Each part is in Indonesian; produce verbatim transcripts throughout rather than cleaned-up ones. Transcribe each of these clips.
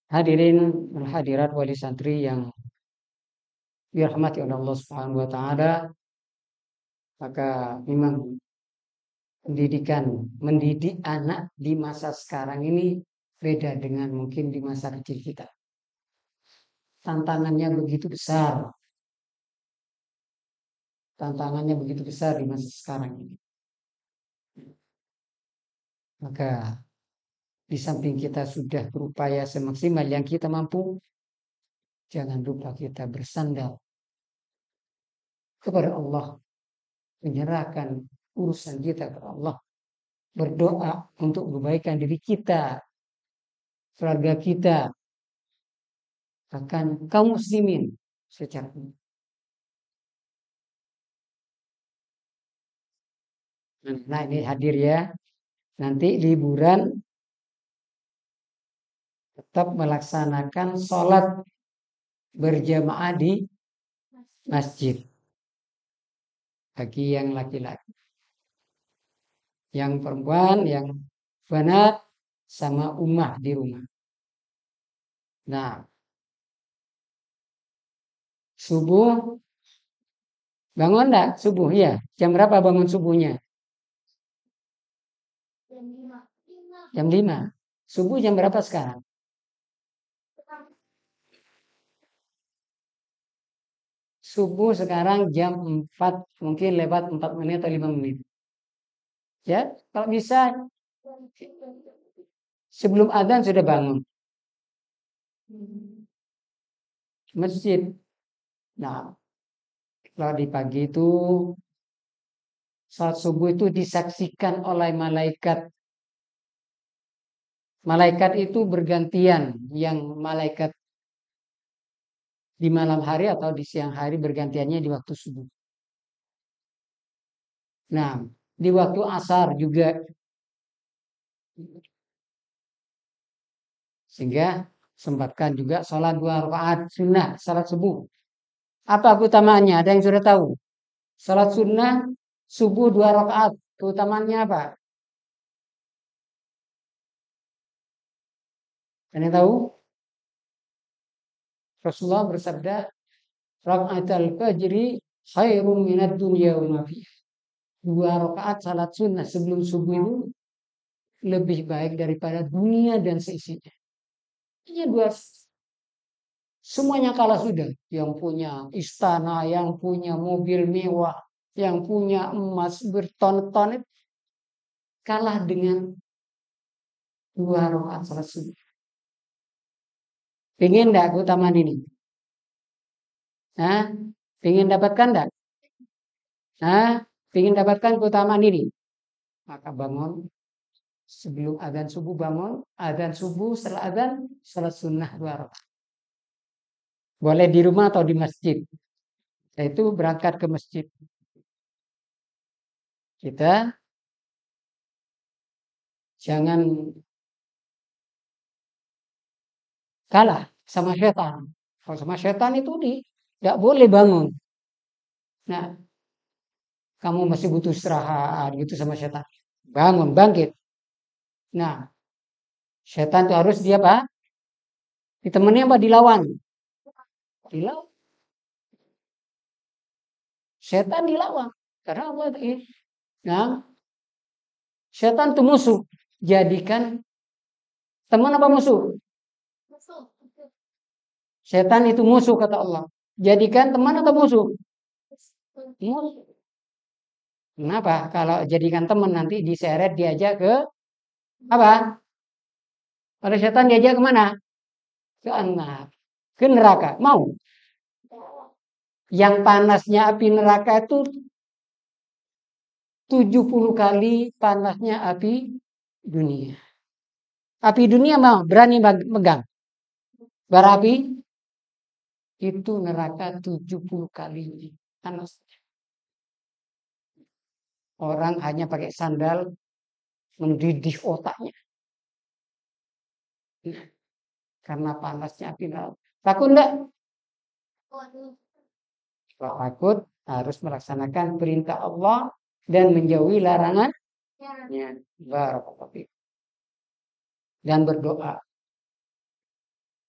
Hadirin dan hadirat wali santri yang dirahmati oleh Allah Subhanahu wa taala, maka memang pendidikan mendidik anak di masa sekarang ini beda dengan mungkin di masa kecil kita. Tantangannya begitu besar. Tantangannya begitu besar di masa sekarang ini. Maka di samping kita sudah berupaya semaksimal yang kita mampu, jangan lupa kita bersandar kepada Allah, menyerahkan urusan kita kepada Allah, berdoa untuk kebaikan diri kita, keluarga kita, bahkan kaum muslimin secara umum. Nah, ini hadir ya. Nanti liburan tetap melaksanakan sholat berjamaah di masjid bagi yang laki-laki. Yang perempuan, yang banat sama ummah di rumah. Nah, subuh bangun enggak? Subuh ya. Jam berapa bangun subuhnya? Jam lima. Subuh jam berapa sekarang? Subuh sekarang jam empat, mungkin lewat empat menit atau lima menit. Ya, kalau bisa sebelum adzan sudah bangun. Masjid. Nah, kalau di pagi itu salat subuh itu disaksikan oleh malaikat. Malaikat itu bergantian, yang malaikat di malam hari atau di siang hari bergantiannya di waktu subuh. Nah, di waktu asar juga. Sehingga sempatkan juga sholat dua rakaat sunnah, salat subuh. Apa keutamaannya? Ada yang sudah tahu? Salat sunnah subuh dua rakaat, keutamaannya apa? Ada yang tahu? Rasulullah bersabda, "Rakaatul fajri khairum minad dunya wa ma fiha." Dua rakaat salat sunnah sebelum subuh itu lebih baik daripada dunia dan seisinya. Ini dua, semuanya kalah sudah. Yang punya istana, yang punya mobil mewah, yang punya emas berton-ton, kalah dengan dua rakaat salat subuh. Pengen enggak keutamaan ini? Hah? Pengen dapatkan enggak? Hah? Pengen dapatkan keutamaan ini? Maka bangun sebelum adzan subuh, bangun adzan subuh, setelah adzan salat sunnah dua rakaat. Boleh di rumah atau di masjid. Yaitu berangkat ke masjid. Kita jangan kalah sama setan. Kalau sama setan itu di tidak boleh bangun. Nah, kamu masih butuh istirahat gitu sama setan. Bangun, bangkit. Nah, setan itu harus dia apa? Ditemani apa? Dilawan. Dilawan. Setan dilawan. Karena Allah ini. Nah, setan itu musuh. Jadikan teman apa musuh? Setan itu musuh kata Allah. Jadikan teman atau musuh? Musuh. Kenapa? Kalau jadikan teman nanti diseret diajak ke apa? Oleh setan diajak kemana? Ke anak. Ke neraka. Mau? Yang panasnya api neraka itu tujuh puluh kali panasnya api dunia. Api dunia mau berani megang. Bara api itu neraka tujuh puluh kali panasnya. Orang hanya pakai sandal mendidih otaknya. Nah, karena panasnya api neraka. Takut enggak? Kalau takut harus melaksanakan perintah Allah dan menjauhi larangannya. Barakallahu fiik. Dan berdoa.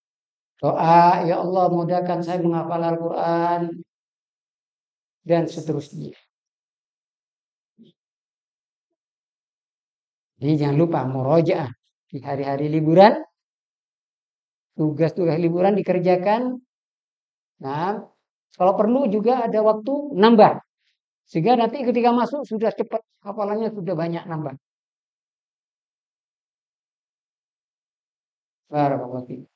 Doa, ya Allah mudahkan saya menghafal Al-Quran dan seterusnya. Jadi jangan lupa murojaah di hari-hari liburan, tugas-tugas liburan dikerjakan. Nah, kalau perlu juga ada waktu nambah. Sehingga nanti ketika masuk sudah cepat, hafalannya sudah banyak nambah. Barakallahu fiik.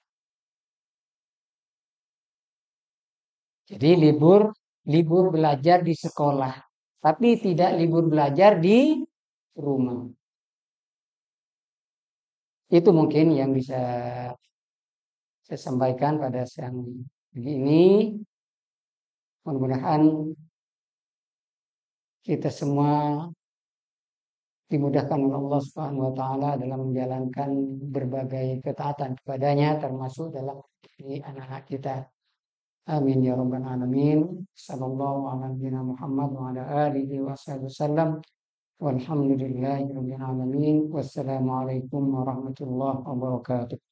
Jadi libur libur belajar di sekolah, tapi tidak libur belajar di rumah. Itu mungkin yang bisa saya sampaikan pada siang ini. Mudah-mudahan kita semua dimudahkan oleh Allah Subhanahu wa taala dalam menjalankan berbagai ketaatan kepadanya, termasuk dalam diri anak-anak kita. Amin ya rabbal alamin. Sallallahu ala nabiyyina Muhammad wa ala alihi wasallam. Walhamdulillahi rabbil alamin. Wassalamualaikum warahmatullahi wabarakatuh.